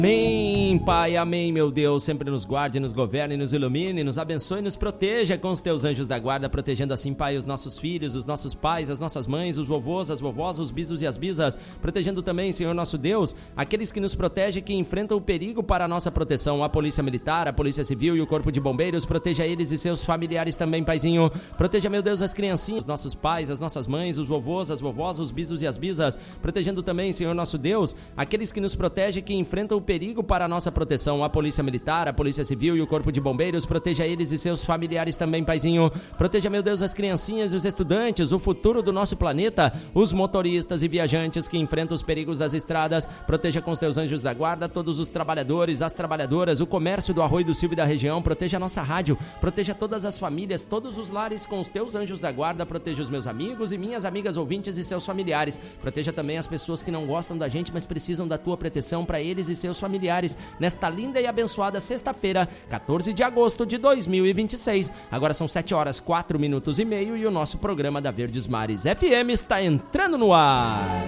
Amém, Pai, amém, meu Deus, sempre nos guarde, nos governe, nos ilumine, nos abençoe e nos proteja com os teus anjos da guarda, protegendo assim, Pai, os nossos filhos, os nossos pais, as nossas mães, os vovôs, as vovós, os bisos e as bisas, protegendo também, Senhor nosso Deus, aqueles que nos protegem, que enfrentam o perigo para a nossa proteção, a Polícia Militar, a Polícia Civil e o Corpo de Bombeiros, proteja eles e seus familiares também, Paizinho, proteja, meu Deus, as criancinhas, os nossos pais, as nossas mães, os vovôs, as vovós, os bisos e as bisas, protegendo também, Senhor nosso Deus, aqueles que nos protegem, que enfrentam o perigo para a nossa proteção, a Polícia Militar, a Polícia Civil e o Corpo de Bombeiros, proteja eles e seus familiares também, Paizinho, proteja, meu Deus, as criancinhas e os estudantes, o futuro do nosso planeta, os motoristas e viajantes que enfrentam os perigos das estradas, proteja com os teus anjos da guarda todos os trabalhadores, as trabalhadoras, o comércio do Arroio do Silva e da região, proteja a nossa rádio, proteja todas as famílias, todos os lares com os teus anjos da guarda, proteja os meus amigos e minhas amigas ouvintes e seus familiares, proteja também as pessoas que não gostam da gente, mas precisam da tua proteção para eles e seus familiares, nesta linda e abençoada sexta-feira, 14 de agosto de 2026. Agora são 7 horas, 4 minutos e meio e o nosso programa da Verdes Mares FM está entrando no ar.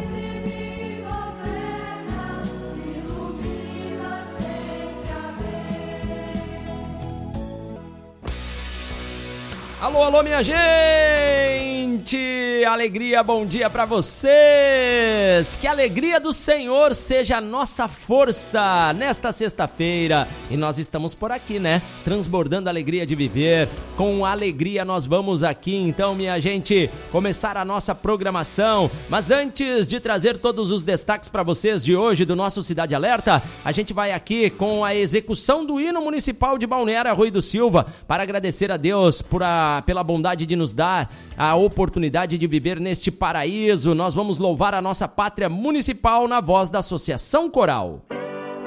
Alô, alô, minha gente! Alegria, bom dia pra vocês! Que a alegria do Senhor seja a nossa força nesta sexta-feira. E nós estamos por aqui, né? Transbordando a alegria de viver. Com alegria nós vamos aqui, então, minha gente, começar a nossa programação. Mas antes de trazer todos os destaques pra vocês de hoje do nosso Cidade Alerta, a gente vai aqui com a execução do hino municipal de Balneário Arroio do Silva para agradecer a Deus pela bondade de nos dar a oportunidade de viver neste paraíso. Nós vamos louvar a nossa pátria municipal na voz da Associação Coral.